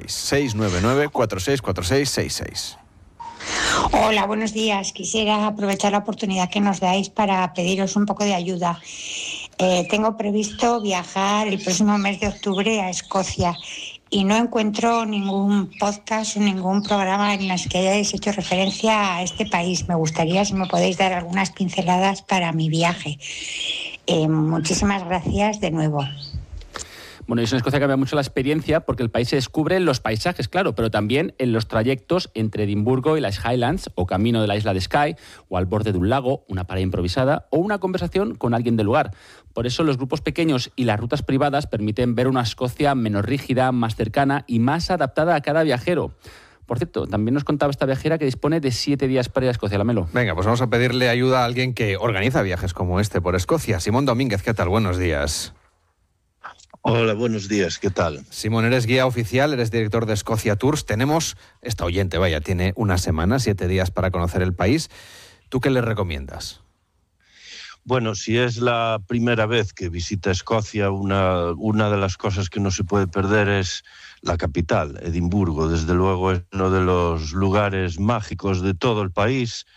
699-464666. Hola, buenos días. Quisiera aprovechar la oportunidad que nos dais para pediros un poco de ayuda. Tengo previsto viajar el próximo mes de octubre a Escocia y no encuentro ningún podcast o ningún programa en los que hayáis hecho referencia a este país. Me gustaría si me podéis dar algunas pinceladas para mi viaje. Muchísimas gracias de nuevo. Bueno, eso en Escocia cambia mucho la experiencia porque el país se descubre en los paisajes, claro, pero también en los trayectos entre Edimburgo y las Highlands, o camino de la isla de Skye, o al borde de un lago, una parada improvisada, o una conversación con alguien del lugar. Por eso los grupos pequeños y las rutas privadas permiten ver una Escocia menos rígida, más cercana y más adaptada a cada viajero. Por cierto, también nos contaba esta viajera que dispone de 7 días para ir a Escocia, Lamelo. Venga, pues vamos a pedirle ayuda a alguien que organiza viajes como este por Escocia. Simón Domínguez, ¿qué tal? Buenos días. Hola, buenos días, ¿qué tal? Simón, eres guía oficial, eres director de Escocia Tours. Tenemos, esta oyente, tiene una semana, 7 días para conocer el país. ¿Tú qué le recomiendas? Bueno, si es la primera vez que visita Escocia, una de las cosas que no se puede perder es la capital, Edimburgo. Desde luego es uno de los lugares mágicos de todo el país.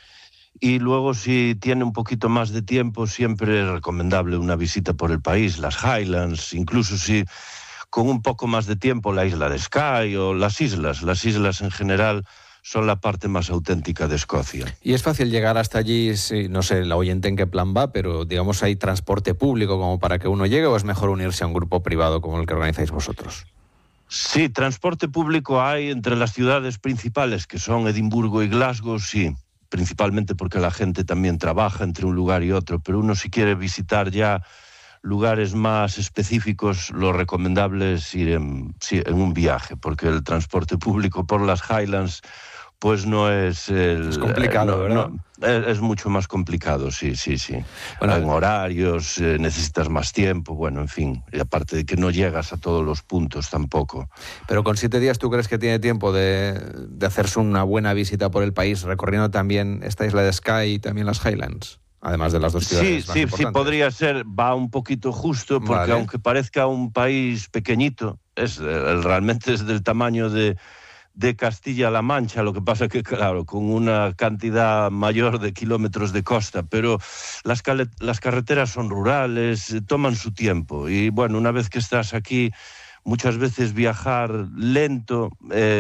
Y luego, si tiene un poquito más de tiempo, siempre es recomendable una visita por el país, las Highlands, incluso si con un poco más de tiempo la isla de Skye o las islas. Las islas en general son la parte más auténtica de Escocia. ¿Y es fácil llegar hasta allí? Sí, no sé la oyente en qué plan va, pero digamos, ¿hay transporte público como para que uno llegue o es mejor unirse a un grupo privado como el que organizáis vosotros? Sí, transporte público hay entre las ciudades principales, que son Edimburgo y Glasgow, sí. Principalmente porque la gente también trabaja entre un lugar y otro, pero uno si quiere visitar ya lugares más específicos, lo recomendable es ir en un viaje, porque el transporte público por las Highlands pues no es... Es complicado, ¿verdad? Es mucho más complicado, sí. Bueno, en horarios, necesitas más tiempo, bueno, en fin, y aparte de que no llegas a todos los puntos tampoco. Pero con 7 días, ¿tú crees que tiene tiempo de hacerse una buena visita por el país, recorriendo también esta isla de Skye y también las Highlands? Además de las dos ciudades más importantes. Sí, podría ser, va un poquito justo, porque aunque parezca un país pequeñito, realmente es del tamaño de Castilla-La Mancha, lo que pasa que, claro, con una cantidad mayor de kilómetros de costa, pero las carreteras son rurales, toman su tiempo, y bueno, una vez que estás aquí, muchas veces viajar lento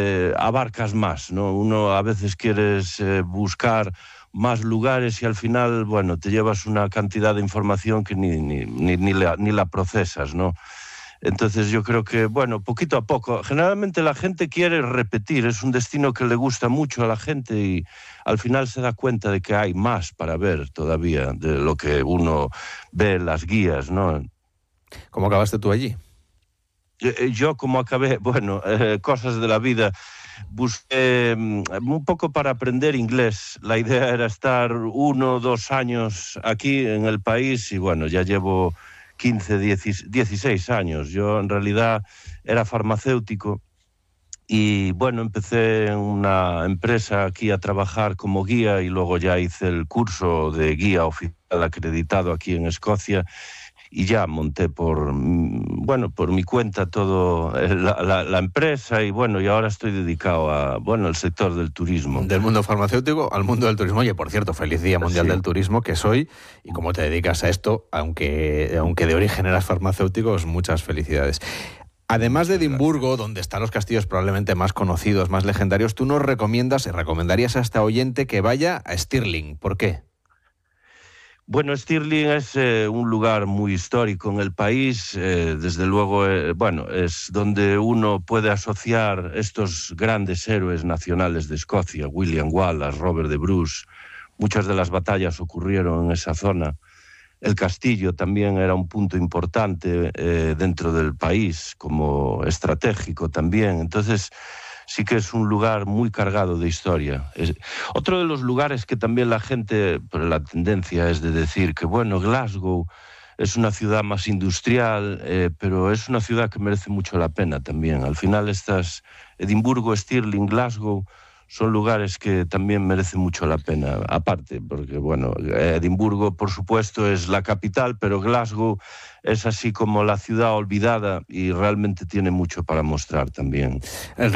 abarcas más, ¿no? Uno a veces quieres buscar más lugares y al final, bueno, te llevas una cantidad de información que ni la procesas, ¿no? Entonces yo creo que, bueno, poquito a poco. Generalmente la gente quiere repetir, es un destino que le gusta mucho a la gente y al final se da cuenta de que hay más para ver todavía de lo que uno ve en las guías, ¿no? ¿Cómo acabaste tú allí? Yo como acabé, bueno, cosas de la vida. Busqué un poco para aprender inglés. La idea era estar 1 o 2 años aquí en el país y bueno, ya llevo 15, 16 años. Yo en realidad era farmacéutico y bueno, empecé en una empresa aquí a trabajar como guía y luego ya hice el curso de guía oficial acreditado aquí en Escocia y ya monté por mi cuenta todo la empresa y bueno, y ahora estoy dedicado al sector del turismo. Del mundo farmacéutico al mundo del turismo. Oye, por cierto, feliz Día Mundial del Turismo, que es hoy, y como te dedicas a esto, aunque de origen eras farmacéutico, muchas felicidades. Además de Edimburgo, donde están los castillos probablemente más conocidos, más legendarios, tú nos recomendarías a esta oyente que vaya a Stirling. ¿Por qué? Bueno, Stirling es un lugar muy histórico en el país, desde luego, es donde uno puede asociar estos grandes héroes nacionales de Escocia, William Wallace, Robert de Bruce. Muchas de las batallas ocurrieron en esa zona. El castillo también era un punto importante dentro del país, como estratégico también. Entonces, sí que es un lugar muy cargado de historia. Otro de los lugares que también la gente, la tendencia es de decir que, bueno, Glasgow es una ciudad más industrial, pero es una ciudad que merece mucho la pena también. Al final Edimburgo, Stirling, Glasgow, son lugares que también merecen mucho la pena, aparte, porque, bueno, Edimburgo, por supuesto, es la capital, pero Glasgow es así como la ciudad olvidada y realmente tiene mucho para mostrar también.